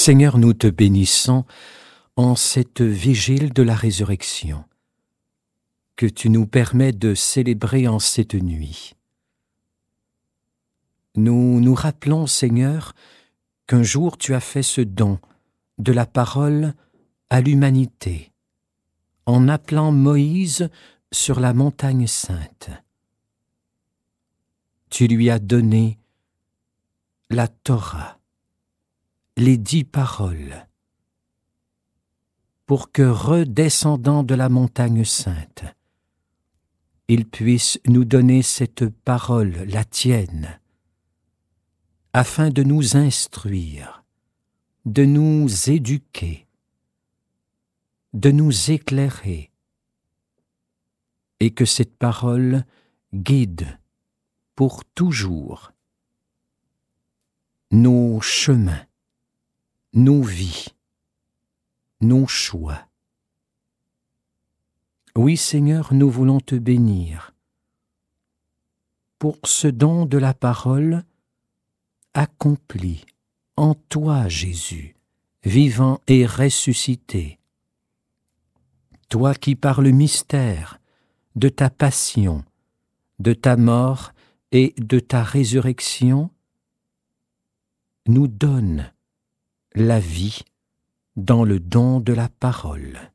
Seigneur, nous te bénissons en cette vigile de la résurrection que tu nous permets de célébrer en cette nuit. Nous nous rappelons, Seigneur, qu'un jour tu as fait ce don de la parole à l'humanité en appelant Moïse sur la montagne sainte. Tu lui as donné la Torah, les 10 paroles, pour que, redescendant de la montagne sainte, il puisse nous donner cette parole, la tienne, afin de nous instruire, de nous éduquer, de nous éclairer, et que cette parole guide pour toujours nos chemins, nos vies, nos choix. Oui, Seigneur, nous voulons te bénir pour ce don de la parole accompli en toi, Jésus, vivant et ressuscité. Toi qui, par le mystère de ta passion, de ta mort et de ta résurrection, nous donnes la vie dans le don de la parole.